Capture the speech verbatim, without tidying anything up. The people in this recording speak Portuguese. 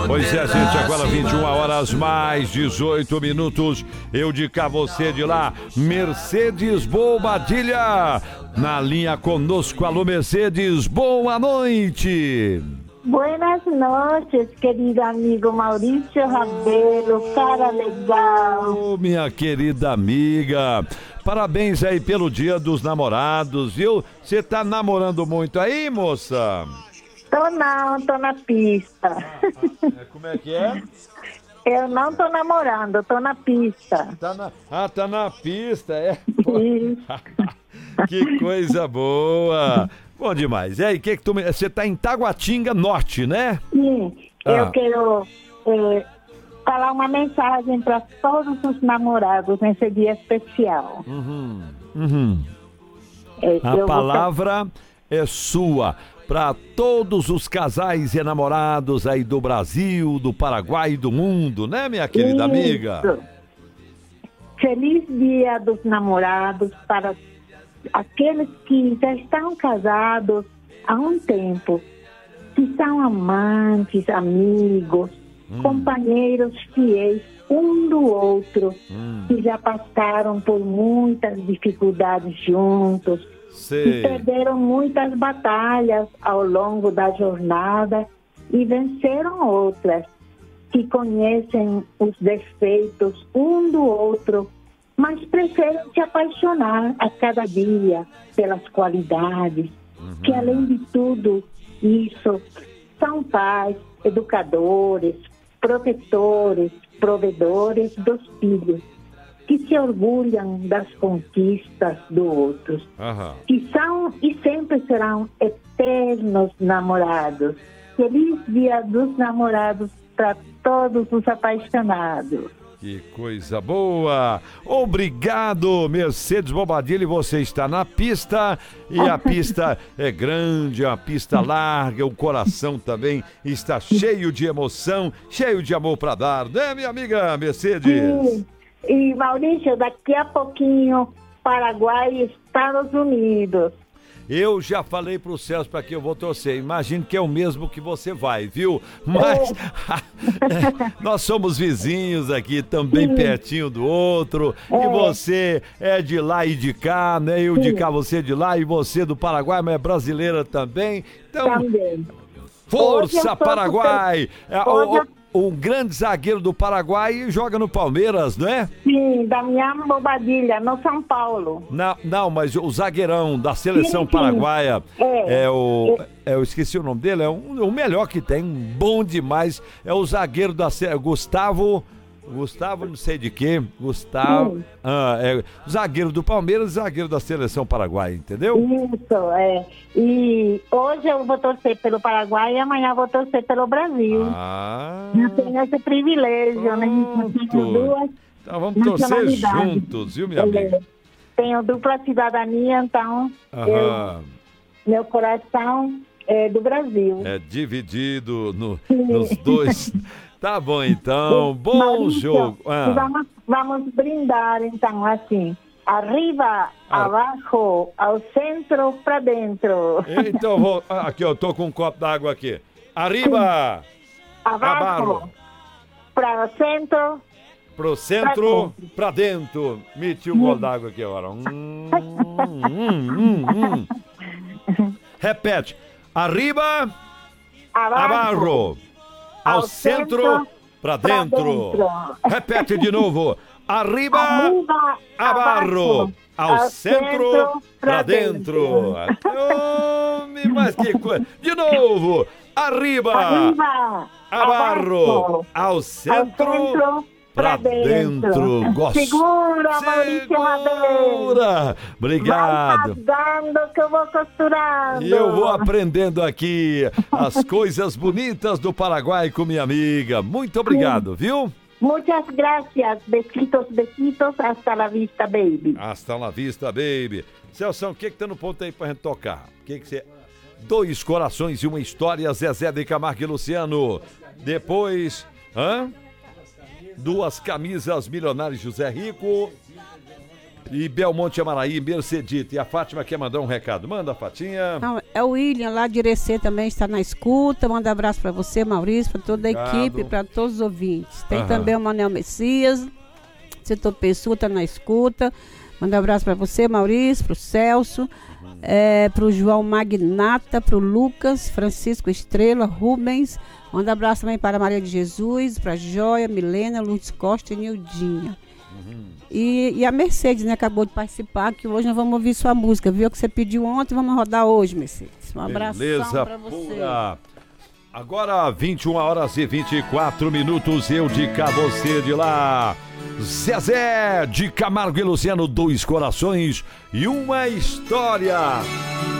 Pois é, gente, agora vinte e uma horas mais dezoito minutos. Eu de cá, você de lá. Mercedes Bobadilha na linha conosco. Alô, Mercedes, boa noite. Buenas noches, querido amigo Maurício Rabelo, cara legal. Ô, minha querida amiga, parabéns aí pelo Dia dos Namorados, viu? Você tá namorando muito aí, moça? Tô não, tô na pista. É, como é que é? Eu não tô namorando, tô na pista. Tá na... Ah, tá na pista, é? Isso. Que coisa boa. Bom demais. E aí, que que tu... você tá em Taguatinga Norte, né? Sim, Ah. eu quero é, falar uma mensagem para todos os namorados nesse dia especial. Uhum. Uhum. É, A eu palavra vou... é sua. Para todos os casais e namorados aí do Brasil, do Paraguai e do mundo, né, minha querida Isso. amiga? Feliz Dia dos Namorados para aqueles que já estão casados há um tempo, que são amantes, amigos, hum. companheiros fiéis um do outro, hum. que já passaram por muitas dificuldades juntos, Sei. que perderam muitas batalhas ao longo da jornada e venceram outras, que conhecem os defeitos um do outro, mas preferem se apaixonar a cada dia pelas qualidades, uhum. que além de tudo isso, são pais, educadores, protetores, provedores dos filhos, que se orgulham das conquistas do outro, uhum. que são e sempre serão eternos namorados. Feliz Dia dos Namorados para todos os apaixonados. Que coisa boa! Obrigado, Mercedes Bobadilha, e você está na pista, e a pista é grande, é uma pista larga, o coração também está cheio de emoção, cheio de amor para dar, né, minha amiga Mercedes? Sim. E, Maurício, daqui a pouquinho, Paraguai e Estados Unidos. Eu já falei pro Celso para que eu vou torcer. Imagino que é o mesmo que você vai, viu? Mas é, nós somos vizinhos aqui, também pertinho do outro. É. E você é de lá e de cá, né? Eu Sim. de cá, você de lá, e você do Paraguai, mas é brasileira também. Então, também. Força Paraguai! Super... É, o, o, um grande zagueiro do Paraguai joga no Palmeiras, não é? Sim, Damião Bobadilha, no São Paulo. Não, não, mas o zagueirão da seleção sim, sim. paraguaia é, é o... É, eu esqueci o nome dele, é um, o melhor que tem, bom demais. É o zagueiro da... Gustavo... Gustavo não sei de quê, Gustavo, ah, é, zagueiro do Palmeiras e zagueiro da seleção paraguaia, entendeu? Isso, é. E hoje eu vou torcer pelo Paraguai e amanhã eu vou torcer pelo Brasil. Ah. Eu tenho esse privilégio, pronto. Né? Eu tenho duas então vamos torcer juntos, viu, minha amiga? Tenho dupla cidadania, então eu, meu coração é do Brasil. É dividido no, nos dois... Tá bom, então. Bom Maurício, jogo. Ah. Vamos, vamos brindar, então, assim. Arriba, ah. abaixo, ao centro, pra dentro. Então, vou... Aqui, eu tô com um copo d'água aqui. Arriba, abaixo, para o centro. Pro centro, pra dentro. Meti um gol d'água aqui agora. Hum, hum, hum, hum. Repete. Arriba, abaixo. abaixo. Ao, ao centro, centro pra dentro. dentro. Repete de novo. Arriba, Arriba abaixo. Ao, ao centro, centro pra dentro. dentro. Oh, mas que coisa. De novo. Arriba, Arriba abaixo. Ao centro, ao centro pra dentro. dentro. Gosto. Segura, Maurício Rabelo. Obrigado. Vai rasgando que eu vou costurando. E eu vou aprendendo aqui as coisas bonitas do Paraguai com minha amiga. Muito obrigado, Sim. viu? Muitas gracias. Besitos, besitos. Hasta la vista, baby. Hasta la vista, baby. Celso, o que que tá no ponto aí pra gente tocar? O que que você... Dois corações e uma história, Zezé de Camargo e Luciano. Depois... Hã? Duas camisas milionárias José Rico. E Belmonte Amaraí, Mercedita. E a Fátima quer mandar um recado. Manda, Fatinha. Não, é o William lá de Irecê também está na escuta. Manda um abraço para você, Maurício, para toda a Obrigado. equipe, para todos os ouvintes. Tem Aham. também o Manel Messias, setor Pessoa, está na escuta. Manda um abraço para você, Maurício, para o Celso, uhum. é, para o João Magnata, para o Lucas, Francisco Estrela, Rubens. Manda um abraço também para a Maria de Jesus, para a Joia, Milena, Lutz Costa e Nildinha. Uhum. E, e a Mercedes, né, acabou de participar, que hoje nós vamos ouvir sua música, viu? Que você pediu ontem, vamos rodar hoje, Mercedes. Um abraço para você. Pura. Agora, vinte e uma horas e vinte e quatro minutos, eu de cá, você de lá. Zezé de Camargo e Luciano, dois corações e uma história.